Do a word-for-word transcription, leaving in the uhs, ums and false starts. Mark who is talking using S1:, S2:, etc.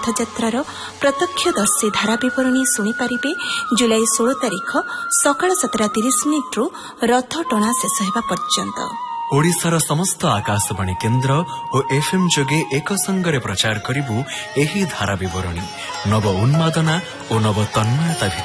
S1: रथयात्रार प्रत्यक्षदर्शी धारा विवरणी शुणिपारे जुलाई षोल तारिख सकाळ सतटा तीस मिनिट्रु रथ टणा शेष हेबा पर्यंत
S2: ओडिशार समस्त आकाशवाणी केन्द्र और एफएम जोगे एक संगरे प्रचार करिबु एही धारा विवरणी नव उन्मादना और नव तन्मयता।